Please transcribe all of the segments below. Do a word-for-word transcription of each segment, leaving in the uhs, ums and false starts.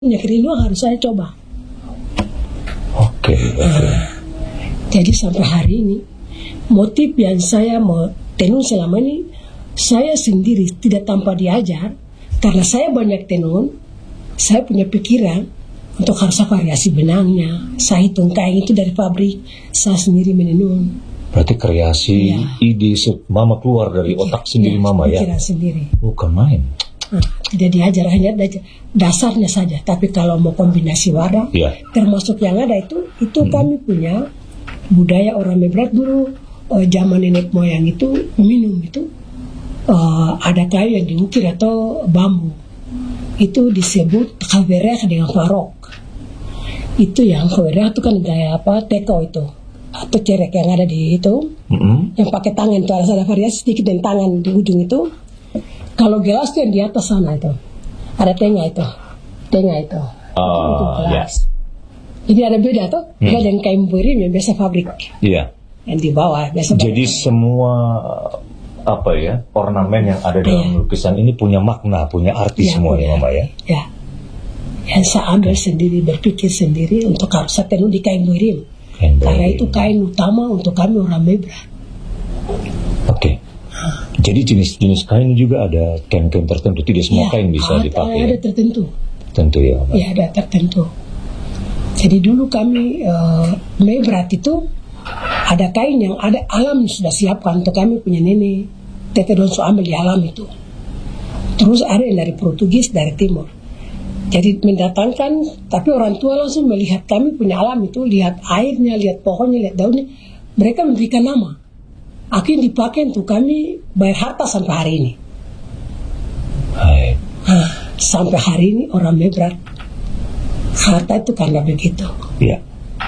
punya kerinduan harus saya coba. Oke. Okay, okay. Uh, jadi sampai hari ini motif yang saya mau tenun selama ini saya sendiri tidak tanpa diajar, karena saya banyak tenun, saya punya pikiran untuk harus variasi benangnya. Saya hitung kain itu dari pabrik, saya sendiri menenun. Berarti kreasi, ya. ide mama keluar dari otak sendiri ya, mama ya. Pikiran sendiri. Bukan main. Nah, tidak diajar, hanya dasarnya saja. Tapi kalau mau kombinasi warna, ya. termasuk yang ada itu, itu hmm. kami punya budaya orang Mebrat dulu. Uh, zaman nenek moyang itu minum itu uh, ada kayu yang diukir atau bambu. Itu disebut kawerek dengan farok. Itu yang kawerek itu kan gaya apa teko itu atau cerek yang ada di itu, hmm. yang pakai tangan itu ada, ada variasi sedikit dan tangan di ujung itu. Kalau gelas itu yang di atas sana itu ada tengah itu, tengah itu, uh, itu gelas. Yeah. Jadi ada beda tuh, hmm. beda dengan kain burim yang biasa pabrik. Iya. Yeah. Yang di bawah biasa. Jadi pabrik. Semua apa ya ornamen yang ada dalam yeah. lukisan ini punya makna, punya arti yeah, semua ya, mama ya. Ya. Yang saya ambil okay. sendiri, berpikir sendiri untuk harus saya tenun di kain burim. Karena itu kain utama untuk kami orang Mebrat. Oke. Okay. Jadi jenis-jenis kain juga ada kain-kain tertentu, tidak semua ya, kain bisa ada, dipakai. Ada tertentu. Tentu ya. Pak. Ya ada tertentu. Jadi dulu kami uh, Mebrat itu ada kain yang ada alam sudah siapkan untuk kami punya nenek. Tete Donso ambil di alam itu. Terus ada yang dari Portugis, dari Timur. Jadi mendatangkan, tapi orang tua langsung melihat kami punya alam itu, lihat airnya, lihat pohonnya, lihat daunnya. Mereka memberikan nama. Akhirnya dipakai untuk kami bayar harta sampai hari ini. Hai. Nah, sampai hari ini orang Mebrat harta itu karena begitu. Iya.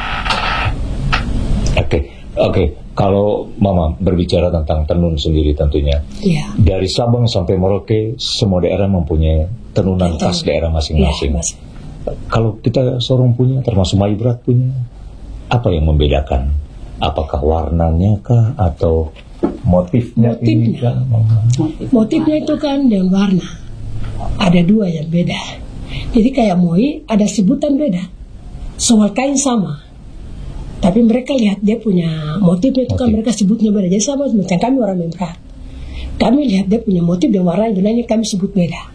Oke, okay. oke. Okay. Kalau mama berbicara tentang tenun sendiri tentunya, ya. Dari Sabang sampai Merauke, semua daerah mempunyai tenunan Betul. khas daerah masing-masing. Ya, kalau kita Sorong punya, termasuk Mebrat punya, apa yang membedakan? Apakah warnanya kah atau motifnya? Motifnya, ini kah? motifnya itu kan dan warna. Ada dua yang beda. Jadi kayak moi ada sebutan beda. Soal kain sama. Tapi mereka lihat dia punya motifnya itu Motif. Kan mereka sebutnya beda. Jadi sama macam kami orang Mebrat. Kami lihat dia punya motif dan warna benarnya kami sebut beda.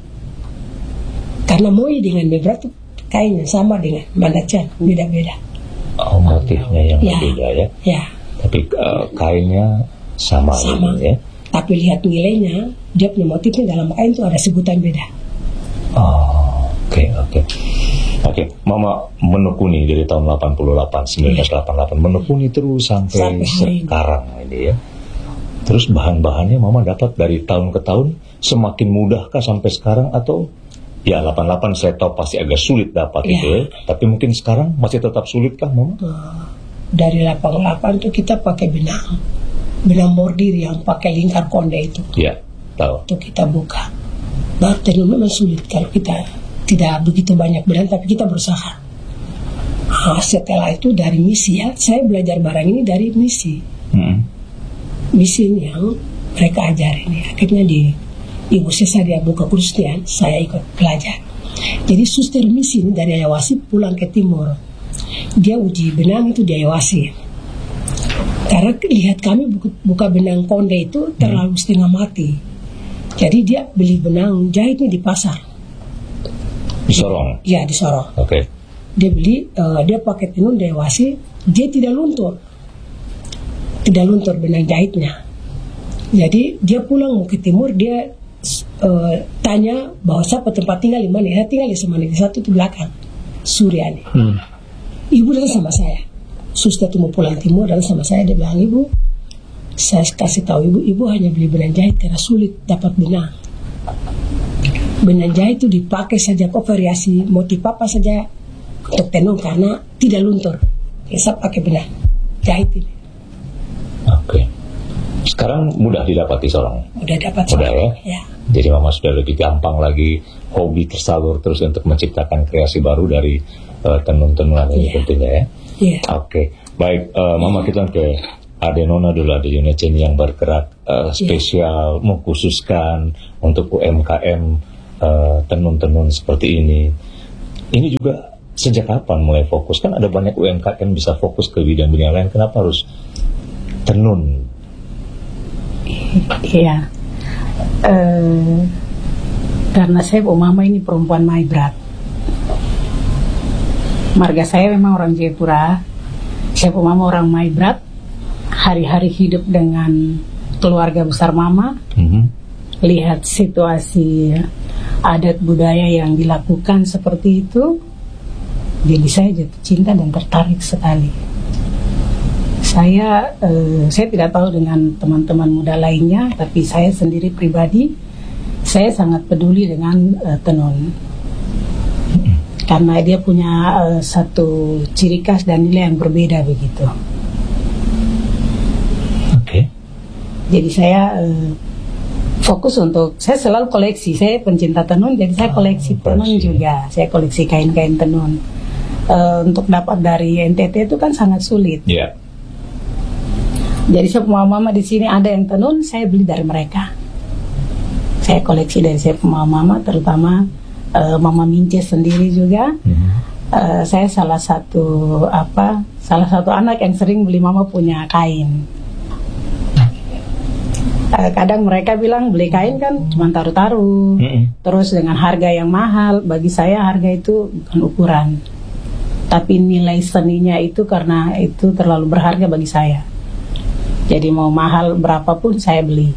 Karena moi dengan Mebrat itu kainnya sama dengan Mandacan, beda-beda. Oh, motifnya yang ya. berbeda ya. Ya. Tapi uh, kainnya sama, sama. Ini, ya. Tapi lihat nilainya, dia punya motifnya dalam kain itu ada sebutan beda. Oh, oke okay, oke. Okay. Oke, okay. Mama menekuni dari tahun delapan puluh delapan, seribu sembilan ratus delapan puluh delapan, menekuni terus sampai, sampai sekarang ini ya. Terus bahan-bahannya Mama dapat dari tahun ke tahun semakin mudahkah sampai sekarang atau ya delapan puluh delapan saya tahu pasti agak sulit dapat ya. Itu ya. Tapi mungkin sekarang masih tetap sulitkah Mama? Dari delapan puluh delapan itu kita pakai benang. Benang bordir yang pakai lingkar konde itu. Iya, tahu. Itu kita buka. Nah, tenun memang sulit kalau kita tidak begitu banyak benang, tapi kita berusaha. Nah, setelah itu dari misi ya, saya belajar barang ini dari misi. Hmm. Misi yang mereka ajar ini. Akhirnya di Ibu Sesa dia buka Kristian, saya ikut belajar. Jadi suster misi ini dari Ayawasi pulang ke Timur. Dia uji benang itu di Ayawasi. Karena lihat kami buka, buka benang konde itu terlalu hmm. setengah mati. Jadi dia beli benang jahitnya di pasar. Di Sorong? Ya, di Sorong. Oke. Okay. Dia beli, uh, dia pakai tenun di Ayawasi, dia tidak luntur. Tidak luntur benang jahitnya. Jadi dia pulang mau ke Timur, dia uh, tanya bahwa siapa tempat tinggal di mana. Saya tinggal di Semana di satu itu belakang, Suryani. Hmm. Ibu datang sama saya. Suster itu mau pulang Timur, datang sama saya. Dia bilang, Ibu, saya kasih tahu Ibu, Ibu hanya beli benang jahit karena sulit dapat benang. Benang jahit itu dipakai saja kok variasi motif apa saja untuk tenun karena tidak luntur. Ya, saya pakai benang jahit ini. Oke. Okay. Sekarang mudah didapati Sorong. Mudah dapat. Mudah ya? Ya. Jadi Mama sudah lebih gampang lagi hobi tersalur terus untuk menciptakan kreasi baru dari uh, tenun-tenunan ini ya. Tentunya ya. Iya. Oke. Okay. Baik, uh, Mama kita ke Ade Nona dulu, ada unit ini yang bergerak uh, spesial ya. Mengkhususkan untuk U M K M uh, tenun-tenun seperti ini. ini juga sejak kapan mulai fokus? Kan ada banyak U M K M bisa fokus ke bidang-bidang lain. Kenapa harus tenun? Iya, uh, karena saya mama ini perempuan Maibrat. Marga saya memang orang Jayapura. Saya mama orang Maibrat. Hari-hari hidup dengan keluarga besar mama. Mm-hmm. Lihat situasi adat budaya yang dilakukan seperti itu, jadi saya jatuh cinta dan tertarik sekali. Saya eh, saya tidak tahu dengan teman-teman muda lainnya, tapi saya sendiri pribadi saya sangat peduli dengan eh, tenun, karena dia punya eh, satu ciri khas dan nilai yang berbeda begitu. Oke. Okay. Jadi saya eh, fokus untuk, saya selalu koleksi, saya pencinta tenun, jadi saya koleksi oh, tenun juga, saya koleksi kain-kain tenun. Uh, untuk dapat dari N T T itu kan sangat sulit. Yeah. Jadi semua mama di sini ada yang tenun, saya beli dari mereka. Saya koleksi dari saya mama-mama, terutama uh, Mama Mince sendiri juga. Mm-hmm. Uh, saya salah satu apa, salah satu anak yang sering beli mama punya kain. Kadang mereka bilang beli kain kan cuma taruh-taruh, mm-hmm. terus dengan harga yang mahal. Bagi saya harga itu bukan ukuran, tapi nilai seninya itu, karena itu terlalu berharga bagi saya. Jadi mau mahal berapapun saya beli,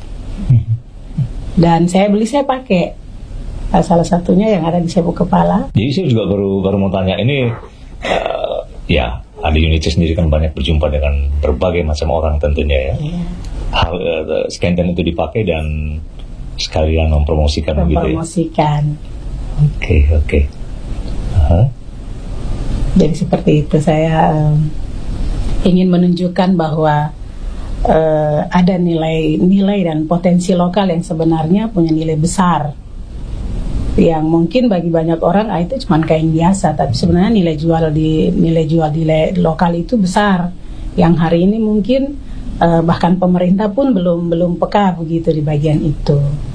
dan saya beli saya pakai. Salah satunya yang ada di Sepu Kepala. Jadi saya juga baru baru mau tanya ini, uh, ya Adi Yunice sendiri kan banyak berjumpa dengan berbagai macam orang tentunya ya. Yeah. Hal uh, skanten itu dipakai dan sekalian mempromosikan begitu ya. Mempromosikan. Oke oke. Okay. Uh-huh. Jadi seperti itu, saya um, ingin menunjukkan bahwa uh, ada nilai-nilai dan potensi lokal yang sebenarnya punya nilai besar, yang mungkin bagi banyak orang ah, itu cuma kain biasa, tapi sebenarnya nilai jual di nilai jual di lokal itu besar, yang hari ini mungkin Uh, bahkan pemerintah pun belum belum peka begitu di bagian itu.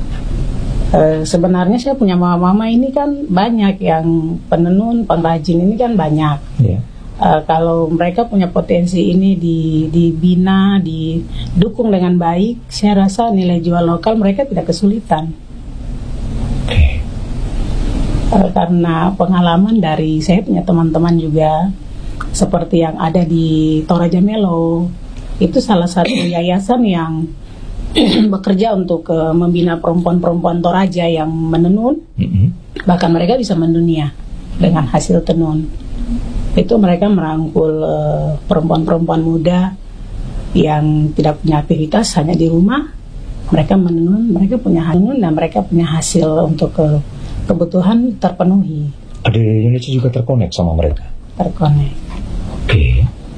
Uh, sebenarnya saya punya mama-mama ini kan banyak yang penenun, pengrajin ini kan banyak. Yeah. Uh, kalau mereka punya potensi ini di dibina, didukung dengan baik, saya rasa nilai jual lokal mereka tidak kesulitan. Okay. Uh, karena pengalaman dari saya punya teman-teman juga seperti yang ada di Toraja Melo. Itu salah satu yayasan yang bekerja untuk uh, membina perempuan-perempuan Toraja yang menenun. Mm-hmm. Bahkan mereka bisa mendunia dengan hasil tenun. Itu mereka merangkul uh, perempuan-perempuan muda yang tidak punya aktivitas, hanya di rumah. Mereka menenun, mereka punya tenun dan mereka punya hasil untuk uh, kebutuhan terpenuhi. Ada Yunice juga terkonek sama mereka? Terkonek. Oke. Okay.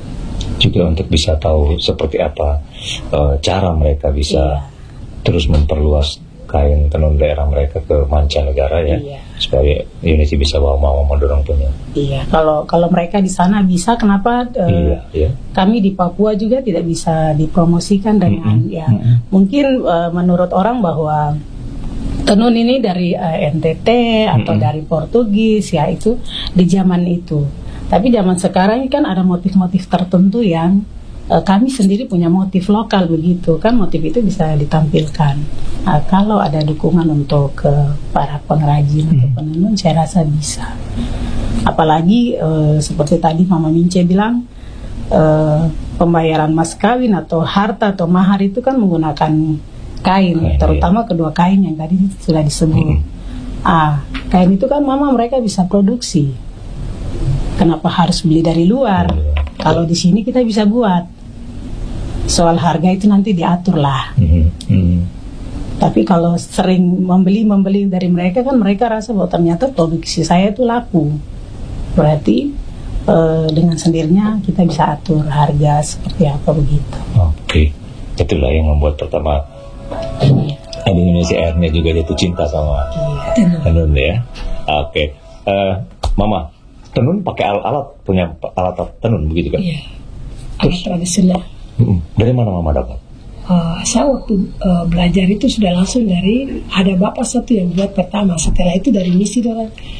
Juga untuk bisa tahu seperti apa uh, cara mereka bisa iya. terus memperluas kain tenun daerah mereka ke mancanegara ya, iya. supaya Yunice bisa bawa mau mendorong punya. Iya, kalau kalau mereka di sana bisa, kenapa uh, iya, iya. kami di Papua juga tidak bisa dipromosikan dengan mm-hmm. ya mm-hmm. mungkin uh, menurut orang bahwa tenun ini dari uh, N T T atau mm-hmm. dari Portugis ya, itu di zaman itu. Tapi zaman sekarang ini kan ada motif-motif tertentu yang uh, kami sendiri punya motif lokal begitu kan, motif itu bisa ditampilkan. Nah, kalau ada dukungan untuk uh, para pengrajin hmm. atau penenun, saya rasa bisa. Apalagi uh, seperti tadi Mama Mince bilang, uh, pembayaran mas kawin atau harta atau mahar itu kan menggunakan kain, kain terutama iya. kedua kain yang tadi sudah disebut. Hmm. Ah, kain itu kan Mama mereka bisa produksi. Kenapa harus beli dari luar? Hmm. Kalau di sini kita bisa buat. Soal harga itu nanti diatur lah. Hmm. Hmm. Tapi kalau sering membeli-membeli dari mereka kan mereka rasa bahwa ternyata produksi saya itu laku. Berarti eh, dengan sendirinya kita bisa atur harga seperti apa begitu. Oke, okay. Itulah yang membuat pertama iya. Di Indonesia Airnya juga jatuh cinta sama iya. tenun ya. Oke, okay. uh, Mama. Tenun pakai alat-alat, punya alat tenun begitu kan? Iya, alat tradisional. Dari mana Mama dapat? Uh, saya waktu uh, belajar itu sudah langsung dari, ada bapak satu yang buat pertama. Setelah itu dari misi orang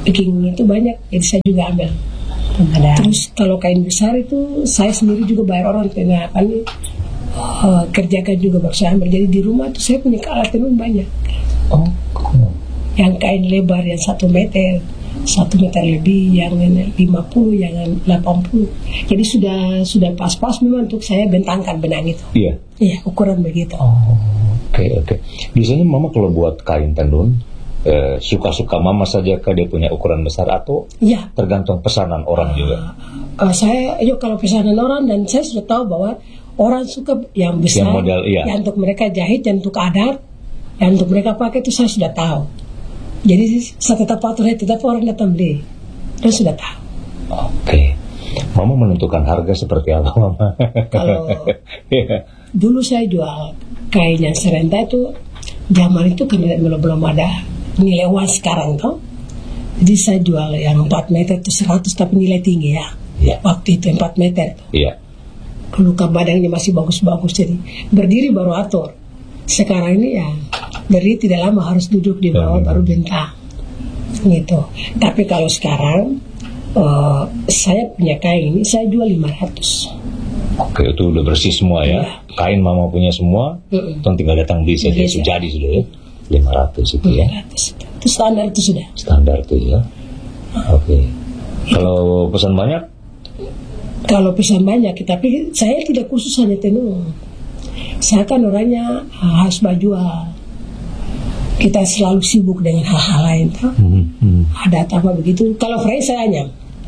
packing itu banyak, jadi saya juga ambil. Ada. Terus kalau kain besar itu saya sendiri juga bayar orang karena apa nih uh, kerjakan juga baru saya ambil. Jadi di rumah tuh saya punya alat tenun banyak. Oh, yang kain lebar yang satu meter, satu meter lebih, yang lima puluh, yang delapan puluh. Jadi sudah sudah pas-pas memang untuk saya bentangkan benang itu. iya. Iya, ukuran begitu. Oh, oke oke. Biasanya mama kalau buat kain tenun, eh, suka-suka mama saja kah dia punya ukuran besar atau Iya. tergantung pesanan orang juga? Uh, saya, yuk kalau pesanan orang, dan saya sudah tahu bahwa orang suka yang besar, Yang model, iya. yang untuk mereka jahit, yang untuk adat, yang untuk mereka pakai itu saya sudah tahu. Jadi saya tetap atur, tetap orang datang beli, dan sudah tahu. Oke. Mama menentukan harga seperti apa, mama? Kalau Iya. dulu saya jual kain yang serenta itu, zaman itu kan belum belum ada nilai uang sekarang tuh. Jadi saya jual yang empat meter itu seratus, tapi nilai tinggi ya. Iya. Waktu itu empat meter tuh. Iya. Dulu kan badannya masih bagus-bagus, jadi berdiri baru atur. Sekarang ini ya berdiri tidak lama, harus duduk di bawah Hmm. baru bentang gitu. Tapi kalau sekarang uh, saya punya kain ini saya jual lima ratus. Oke, itu udah bersih semua ya. Iya. Kain mama punya semua, Mm-mm. tuh tinggal datang beli saja, Iya, sudah iya. jadi sudah ya. lima ratus itu ya. lima ratus. Itu standar itu sudah. Standar tuh ya. Oke. Kalau pesan banyak? Kalau pesan banyak, tapi saya tidak khusus hanya tenun. Saya kan orangnya harus berjual. Kita selalu sibuk dengan hal-hal lain tuh. Hmm, hmm. Ada apa begitu. Kalau Frey saya hanya,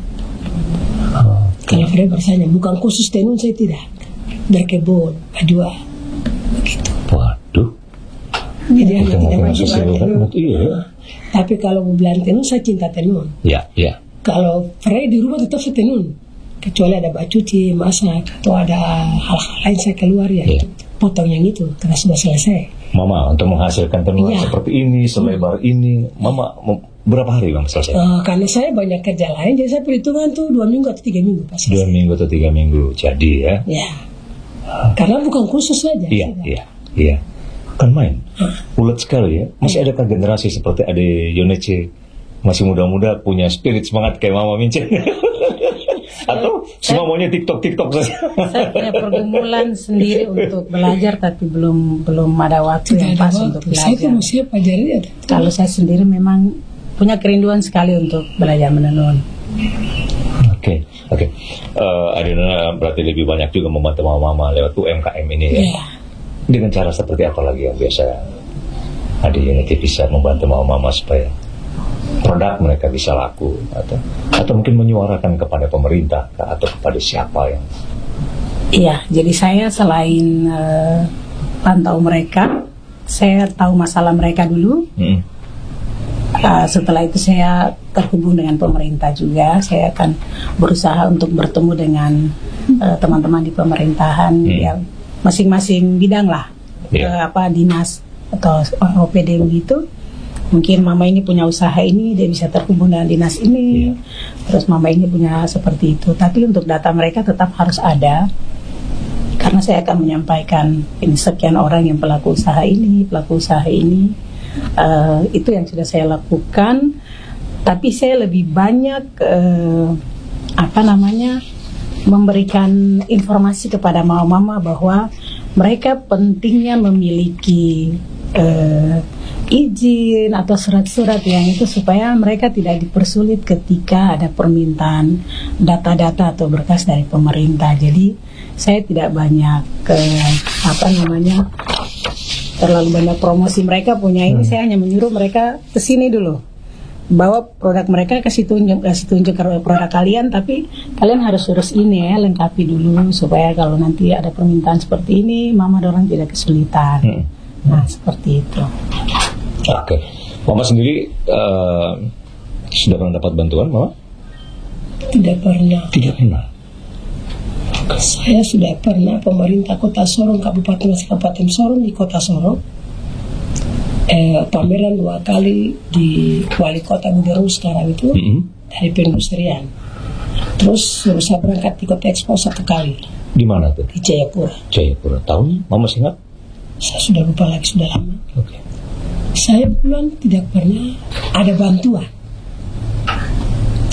Oh, kalau Frey bersanya, bukan khusus tenun, saya tidak. Berkebun, berjual, begitu. waduh. Jadi hanya Mungkin tidak mungkin masuk kesibukan, tenun. mungkin iya. Tapi kalau mau bilang tenun, saya cinta tenun. Ya, ya. Kalau Frey di rumah tetap saya tenun, kecuali ada bak cuci, masak, atau ada hal-hal lain saya keluar ya. Iya. Potong yang itu karena sudah selesai. Mama untuk menghasilkan tenun Iya. seperti ini, selebar ini, mama mau- berapa hari bang selesai? Uh, karena saya banyak kerja lain, jadi saya perhitungan tuh dua minggu atau tiga minggu pas Dua selesai. minggu atau tiga minggu jadi ya? Ya, karena bukan khusus saja. Iya, sudah. iya, iya. Kan main, ulet sekali ya. Masih adakah generasi seperti Ade Yonece masih muda-muda punya spirit semangat kayak Mama Mince? Atau semua maunya TikTok TikTok saja? Saya punya pergumulan sendiri untuk belajar, tapi belum belum ada waktu yang Tidak pas ada untuk waktu. Saya tuh belajar. mesti pelajari ada. Kalau saya sendiri memang punya kerinduan sekali untuk belajar menenun. Oke, oke. Eh, Adina berarti lebih banyak juga membantu mama-mama lewat U M K M ini ya. Iya. Dengan cara seperti apa lagi yang biasa Ade Yonece bisa membantu mama-mama supaya produk mereka bisa laku, atau atau mungkin menyuarakan kepada pemerintah atau kepada siapa yang Iya, jadi saya selain eh, pantau mereka, saya tahu masalah mereka dulu. Hmm. Uh, setelah itu saya terhubung dengan pemerintah juga. Saya akan berusaha untuk bertemu dengan uh, teman-teman di pemerintahan Hmm. yang masing-masing bidang lah, Iya. uh, apa dinas atau O P D begitu. Mungkin mama ini punya usaha ini, dia bisa terhubung dengan dinas ini. Iya. Terus mama ini punya seperti itu. Tapi untuk data mereka tetap harus ada, karena saya akan menyampaikan ini sekian orang yang pelaku usaha ini, pelaku usaha ini. Uh, itu yang sudah saya lakukan, tapi saya lebih banyak uh, apa namanya memberikan informasi kepada mama-mama bahwa mereka pentingnya memiliki uh, izin atau surat-surat yang itu supaya mereka tidak dipersulit ketika ada permintaan data-data atau berkas dari pemerintah. Jadi saya tidak banyak uh, apa namanya terlalu banyak promosi mereka punya ini. Hmm. Saya hanya menyuruh mereka ke sini dulu, bawa produk mereka, kasih tunjuk kasih tunjuk produk kalian, tapi kalian harus urus ini ya, lengkapi dulu supaya kalau nanti ada permintaan seperti ini mama dorang tidak kesulitan. Hmm. Nah seperti itu. Oke, Mama sendiri uh, sudah pernah dapat bantuan, Mama? Tidak pernah. Tidak pernah. Saya sudah pernah pemerintah Kota Sorong, Kabupaten Kabupaten Sorong di Kota Sorong, eh, pameran dua kali di wali kota gubernur sekarang itu Mm-hmm. dari perindustrian. Terus suruh saya berangkat di Kota Expo satu kali Di mana tuh? di Jayapura. Jayapura. Tahun, Mama masih ingat? Saya sudah lupa lagi, sudah lama. Oke. Saya pulang tidak pernah ada bantuan.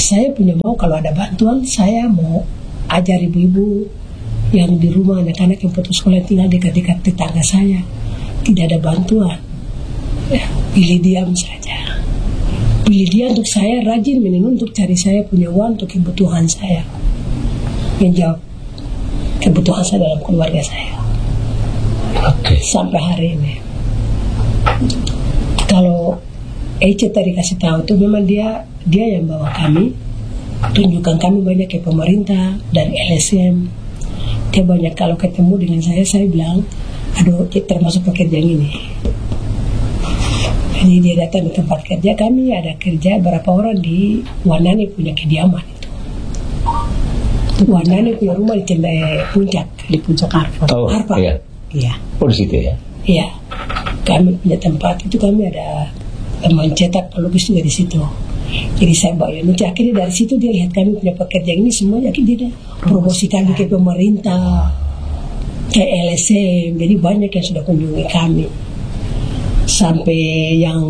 saya punya mau kalau ada bantuan, saya mau ajar ibu-ibu yang di rumah anak-anak yang putus sekolah tinggal dekat-dekat tetangga saya, tidak ada bantuan, ya, pilih diam saja. Pilih dia untuk saya, rajin menenun untuk cari saya punya uang untuk kebutuhan saya, menjawab kebutuhan saya dalam keluarga saya. Okay. Sampai hari ini. Kalau Ece tadi kasih tahu itu memang dia dia yang bawa kami, tunjukkan kami banyak ke pemerintah dari L S M. Dia banyak kalau ketemu dengan saya, saya bilang, aduh, kita termasuk pekerja ini. Jadi dia datang di tempat kerja kami, ada kerja berapa orang di Wanane punya kediaman itu. Wanane punya rumah di Tenda Puncak, Di Puncak Harpa. Oh, Harpa. iya. Iya. Oh, di situ ya? Iya. Kami punya tempat itu, kami ada teman cetak pelukis juga di situ. Jadi saya bawa nanti akhirnya dari situ dia lihat kami punya pekerjaan ini semuanya, akhirnya dia promosi kami ke pemerintah, ke L S M. Jadi banyak yang sudah kunjungi kami, sampai yang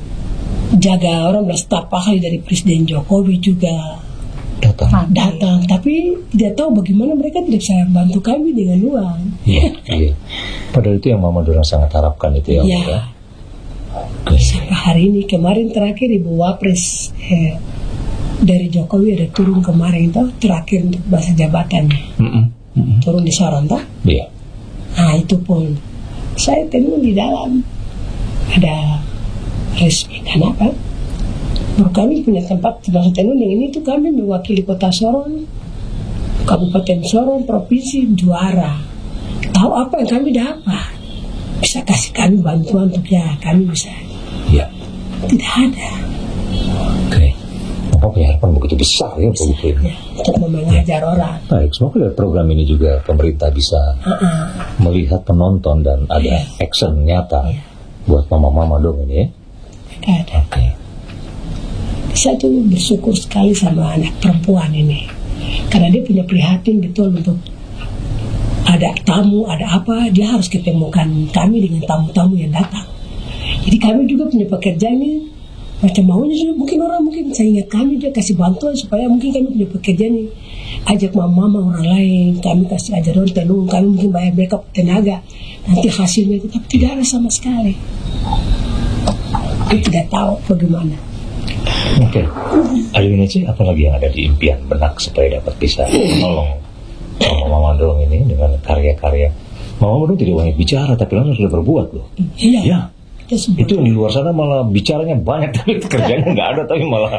jaga orang belas staf ahli dari Presiden Jokowi juga Datang. datang, tapi tidak tahu bagaimana mereka tidak bisa bantu kami dengan uang. Iya, iya. Padahal itu yang Mama Dorang sangat harapkan itu ya. Ya. Ya. Sampai hari ini, kemarin terakhir Ibu Wapres eh, dari Jokowi ada turun kemarin tuh, terakhir untuk masa jabatannya, Mm-mm. Mm-mm. turun di Sorong tuh. Iya. Nah itu pun saya tenun di dalam, ada resmi. Kenapa? Baru kami punya tempat termasuk tenun yang ini tuh kami mewakili kota Sorong, Kabupaten Sorong, provinsi juara. Tahu apa yang kami dapat? Bisa kasih kami bantuan untuk ya kami bisa. Iya. Tidak ada. Oke. Mama punya harapan begitu besar ya begitu ya. Ya, untuk mengajar orang. Baik, semoga dari program ini juga pemerintah bisa Uh-uh. melihat penonton dan ada Iya. action nyata Iya. buat mama-mama dong ini ya. Tidak ada. Oke. Saya tuh bersyukur sekali sama anak perempuan ini, karena dia punya prihatin betul untuk ada tamu, ada apa, dia harus ketemukan kami dengan tamu-tamu yang datang. Jadi kami juga punya pekerjaan ini macam maunya juga, mungkin orang mungkin saya ingat kami dia kasih bantuan supaya mungkin kami punya pekerjaan ini, ajak mama-mama orang lain, kami kasih ajar orang tenun, kami mungkin bayar mereka tenaga, nanti hasilnya itu, tapi tidak ada sama sekali. Dia tidak tahu bagaimana. Oke. Ada ini sih, apa lagi yang ada di impian benak supaya dapat bisa menolong mama-mama dong ini dengan karya-karya. Mama dong tidak banyak bicara, tapi langsung sudah berbuat loh. Iya. Ya. Kita semua. Itu yang di luar sana malah bicaranya banyak tapi kerjanya nggak ada, tapi malah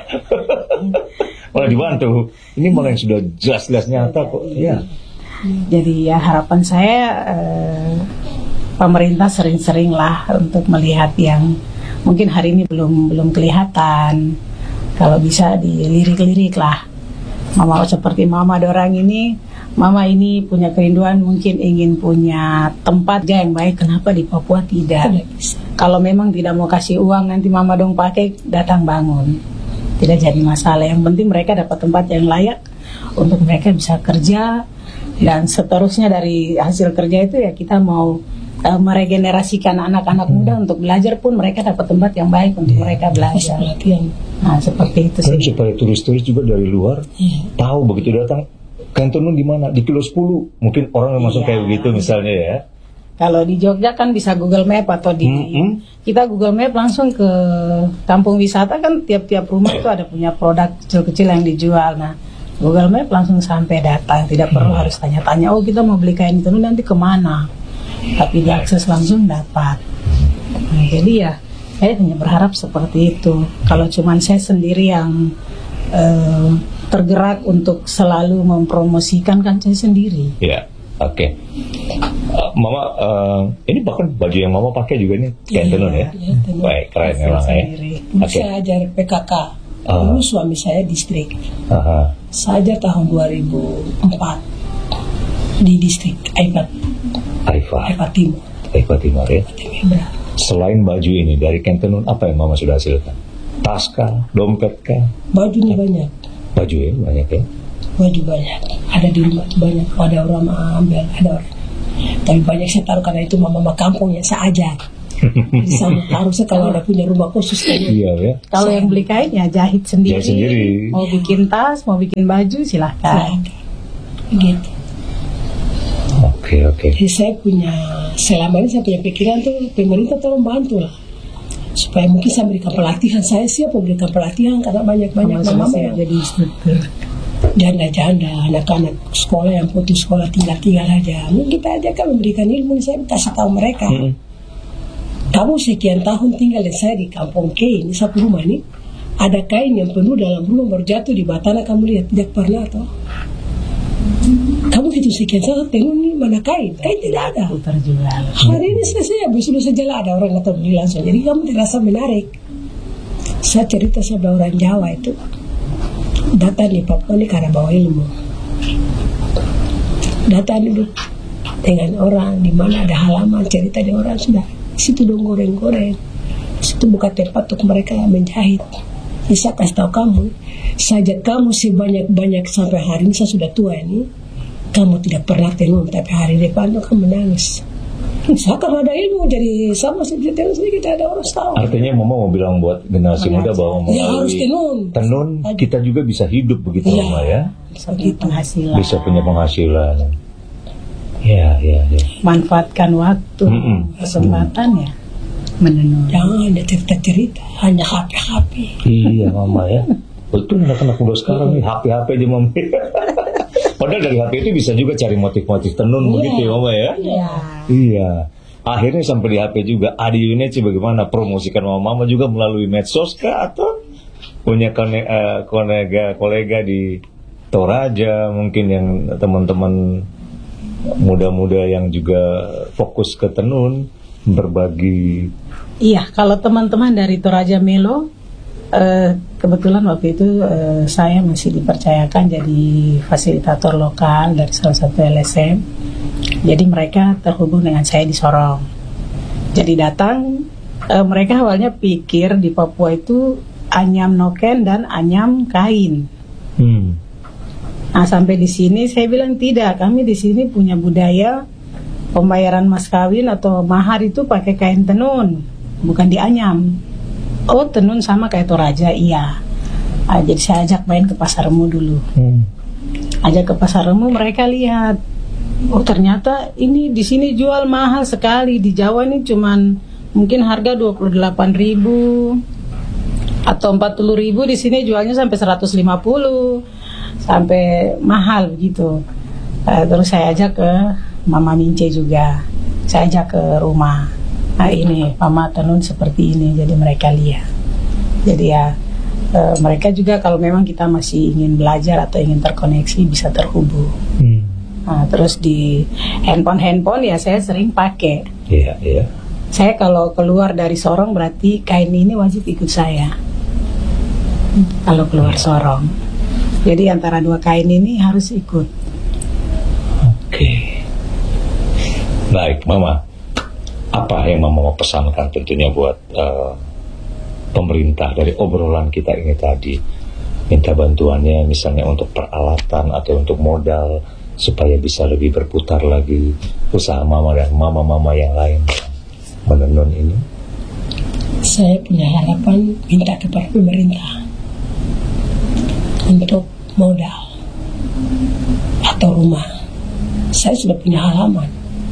malah dibantu. Ini malah yang sudah jelas-jelas nyata kok. Ya. Jadi ya harapan saya eh, pemerintah sering-sering lah untuk melihat yang mungkin hari ini belum belum kelihatan. Kalau bisa dilirik-lirik lah. Mama seperti Mama Dorang ini, Mama ini punya kerinduan mungkin ingin punya tempat yang baik. Kenapa di Papua tidak? Tidak bisa. Kalau memang tidak mau kasih uang nanti Mama dong pakai, datang bangun. Tidak jadi masalah. Yang penting mereka dapat tempat yang layak untuk mereka bisa kerja, dan seterusnya dari hasil kerja itu ya kita mau uh, meregenerasikan anak-anak Hmm. muda untuk belajar pun mereka dapat tempat yang baik untuk mereka belajar. Pelatihan. Nah seperti itu Dan sih. supaya turis-turis juga dari luar Iya. tahu begitu datang, kain tenun di mana? Di Kilo sepuluh. Mungkin orang yang masuk Iya. kayak begitu misalnya ya. Kalau di Jogja kan bisa Google Map atau di Mm-mm. kita Google Map langsung ke kampung wisata, kan tiap-tiap rumah itu ada punya produk kecil-kecil yang dijual. Nah Google Map langsung sampai datang, tidak perlu harus tanya-tanya. Oh kita mau beli kain tenun nanti kemana? Tapi diakses langsung dapat. Nah, jadi ya saya hanya berharap seperti itu. Kalau cuman saya sendiri yang eh, tergerak untuk selalu mempromosikan, kan saya sendiri. Ya, oke. Uh, Mama, uh, ini bahkan baju yang Mama pakai juga nih kain Iya, tenun ya. iya, tenun. Baik, keren Hasil memang ya. sendiri. Dulu Oke. saya ajar P K K. Ah. Dulu suami saya distrik. Aha. Saya ajar tahun dua ribu empat di distrik Aipat, Aifa, Aipat Timur. Aifa Timur ya. Timur. Selain baju ini dari kain tenun, apa yang Mama sudah hasilkan? Tas kah? Dompet kah? Bajunya banyak, Baju ya, banyak ya. baju banyak. Ada di rumah banyak. Ada orang ambil, ada orang. Tapi banyak saya taruh karena itu mama-mama kampung yang saya ajar. Jadi sama, harusnya kalau ada punya rumah khusus tenun. Iya ya. Kalau yang beli kain ya jahit sendiri. Jahit sendiri. Mau bikin tas, mau bikin baju silahkan. Gitu. Oke oke. Jadi saya punya, selama ini saya punya pikiran tuh pemerintah tolong bantu lah, supaya mungkin saya berikan pelatihan. Saya siap memberikan pelatihan karena banyak-banyak mama yang jadi instruktur. janda-janda, anak-anak sekolah yang putus sekolah tinggal-tinggal aja. Mungkin kita aja kan memberikan ilmu, saya kasih tahu mereka. Mm-hmm. Kamu sekian tahun tinggal dan saya di kampung K ini, satu rumah ini, ada kain yang penuh dalam rumah baru jatuh di batana, kamu lihat tidak pernah toh? Kamu hitung sekian tahun tenun ini mana kain? Kain tidak ada. Terjual. Hari ini selesai, besok saja lah ada orang datang beli langsung. Jadi kamu terasa menarik. Saya cerita sama orang Jawa itu, datang di Papua ini karena bawa ilmu. Datang duduk dengan orang di mana ada halaman cerita di orang, sudah situ dong goreng-goreng. Situ buka tempat untuk mereka menjahit. Bisa kasih tahu kamu, saja kamu sebanyak-banyak sampai hari ini saya sudah tua ini, kamu tidak pernah tenun, tapi hari depan tuh kamu menangis. Saya karena ada ilmu, jadi sama seperti tenun sedikit ada orang tahu. Artinya mama mau bilang buat generasi muda bahwa melalui ya, harus tenun. tenun kita juga bisa hidup begitu ya, mama ya. Bisa punya penghasilan. Bisa punya penghasilan. Ya ya ya. Manfaatkan waktu, Mm-mm. kesempatan ya menenun. Jangan ada cerita-cerita, hanya H P-H P. Iya mama ya. Betul anak-anak muda sekarang nih H P-H P aja mama. Padahal dari H P itu bisa juga cari motif-motif tenun, yeah, begitu ya mama ya. Iya. Iya. Akhirnya sampai di H P juga. Adi Yuneci bagaimana promosikan mama-mama juga melalui medsos kah, atau punya kone- uh, kolega kolega di Toraja mungkin yang teman-teman muda-muda yang juga fokus ke tenun berbagi. Iya, kalau teman-teman dari Toraja Melo, eh, kebetulan waktu itu eh, saya masih dipercayakan jadi fasilitator lokal dari salah satu L S M. Jadi mereka terhubung dengan saya di Sorong. Jadi datang, eh, mereka awalnya pikir di Papua itu anyam noken dan anyam kain. Hmm. Nah sampai di sini saya bilang tidak, kami di sini punya budaya pembayaran mas kawin atau mahar itu pakai kain tenun, bukan dianyam. Oh tenun sama kayak Toraja, iya. Nah, jadi saya ajak main ke Pasar Remu dulu. Hmm. Ajak ke Pasar Remu, mereka lihat, oh ternyata ini di sini jual mahal sekali. Di Jawa ini cuman mungkin harga dua puluh delapan ribu atau empat puluh ribu, di sini jualnya sampai seratus lima puluh, sampai mahal gitu. Uh, terus saya ajak ke Mama Mince juga, saya ajak ke rumah. Nah ini Mama tenun seperti ini, jadi mereka lihat. Jadi ya e, mereka juga kalau memang kita masih ingin belajar atau ingin terkoneksi bisa terhubung. Hmm. Nah, terus di handphone-handphone ya saya sering pakai. Iya iya. Saya kalau keluar dari Sorong berarti kain ini wajib ikut saya. Kalau keluar ya. Sorong, jadi antara dua kain ini harus ikut. Oke. Baik, Mama. Apa yang Mama mau pesankan tentunya buat uh, pemerintah dari obrolan kita ini tadi? Minta bantuannya misalnya untuk peralatan atau untuk modal supaya bisa lebih berputar lagi usaha Mama dan mama-mama yang lain menenun ini. Saya punya harapan minta kepada pemerintah untuk modal atau rumah. Saya sudah punya halaman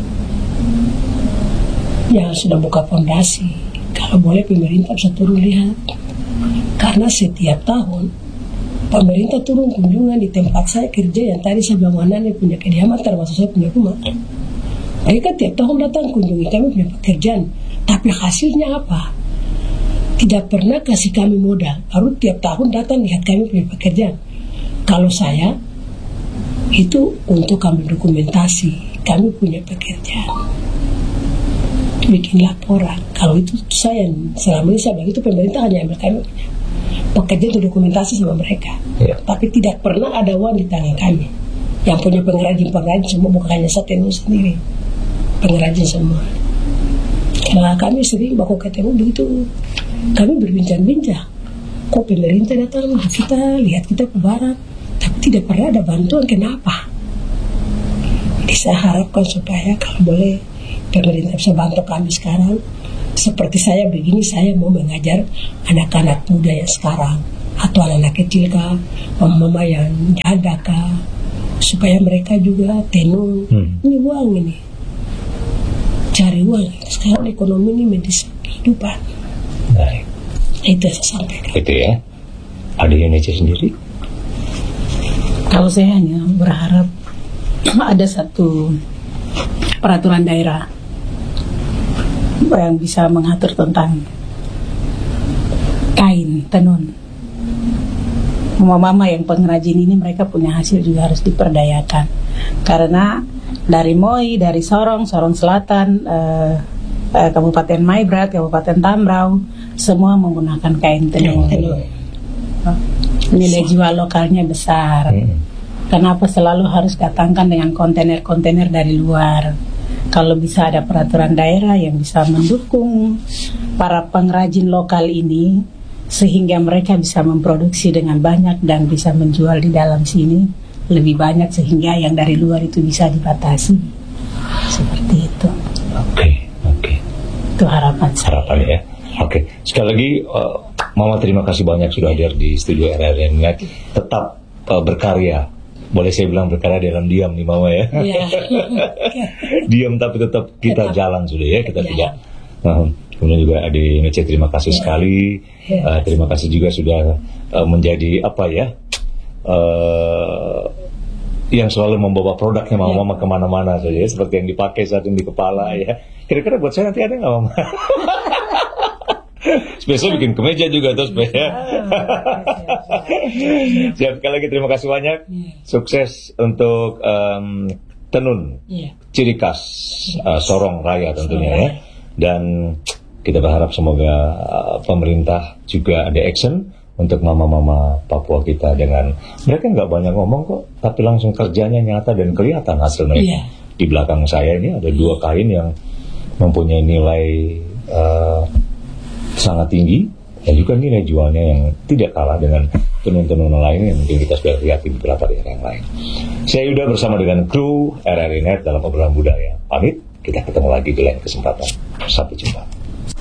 yang sudah buka fondasi. Kalau boleh pemerintah bisa turun lihat, karena setiap tahun pemerintah turun kunjungan di tempat saya kerja yang tadi saya bilang mana nih punya kediaman termasuk saya punya rumah. Mereka tiap tahun datang kunjungi kami punya pekerjaan, tapi hasilnya apa? Tidak pernah kasih kami modal, baru tiap tahun datang lihat kami punya pekerjaan. Kalau saya itu untuk kami dokumentasi, kami punya pekerjaan, bikin laporan. Kalau itu saya selama ini saya begitu, pemerintah hanya ambil kami pekerjaan untuk dokumentasi sama mereka, ya. Tapi tidak pernah ada uang di tangan kami. Yang punya pengrajin-pengrajin semua, bukan hanya saya tenun sendiri, pengrajin semua. Karena kami sering baku ketemu begitu, kami berbincang-bincang. Kok pemerintah datang kita lihat kita ke barat, tapi tidak pernah ada bantuan, kenapa? Jadi saya harapkan supaya kalau boleh pemerintah bisa bantu kami sekarang seperti saya begini, saya mau mengajar anak-anak muda yang sekarang atau anak-anak kecil kah, mama yang janda kah, supaya mereka juga tenung. hmm. Ini uang ini, cari uang. Sekarang ekonomi ini mendesak kehidupan. Baik. Itu yang saya sampaikan. Itu ya. Ada yang Nece sendiri? Kalau saya hanya berharap ada satu peraturan daerah yang bisa mengatur tentang kain tenun. Mama-mama yang pengrajin ini, mereka punya hasil juga harus diperdayakan. Karena dari Moi, dari Sorong, Sorong Selatan, eh, eh, Kabupaten Maibrat, Kabupaten Tambrau, semua menggunakan kain tenun. Nilai jual lokalnya besar. Kenapa selalu harus datangkan dengan kontainer-kontainer dari luar? Kalau bisa ada peraturan daerah yang bisa mendukung para pengrajin lokal ini, sehingga mereka bisa memproduksi dengan banyak dan bisa menjual di dalam sini lebih banyak, sehingga yang dari luar itu bisa dibatasi. Seperti itu. Oke, okay, oke. Okay. Itu harapan saya. Harapan ya. Oke, okay. Sekali lagi uh, Mama terima kasih banyak sudah hadir di studio R R I Net. Tetap uh, berkarya. Boleh saya bilang berkarya dalam diam nih Mama ya. Yeah. Diam tapi tetap kita tetap jalan sudah ya, kita yeah. tidak. Nah, kemudian juga Ade Nece terima kasih yeah. sekali. Yeah. Uh, terima kasih juga sudah uh, menjadi apa ya? Uh, yang selalu membawa produknya Mama-Mama yeah. kemana-mana saja ya, seperti yang dipakai saat ini di kepala ya. Kira-kira buat saya nanti ada nggak Mama? Spesial bikin kemeja juga tuh supaya. Siap, sekali lagi terima kasih banyak. Sukses untuk um, tenun ciri khas uh, Sorong Raya tentunya ya. Dan kita berharap semoga uh, pemerintah juga ada action untuk mama-mama Papua kita, dengan mereka nggak banyak ngomong kok, tapi langsung kerjanya nyata dan kelihatan hasilnya. Yeah. Di belakang saya ini ada dua kain yang mempunyai nilai uh, sangat tinggi dan juga nilai jualnya yang tidak kalah dengan tenun-tenun lain yang mungkin kita sudah lihat di beberapa daerah yang lain. Saya Yuda bersama dengan kru R R I Net dalam obrolan budaya. Pamit, kita ketemu lagi di lain kesempatan. Sampai jumpa.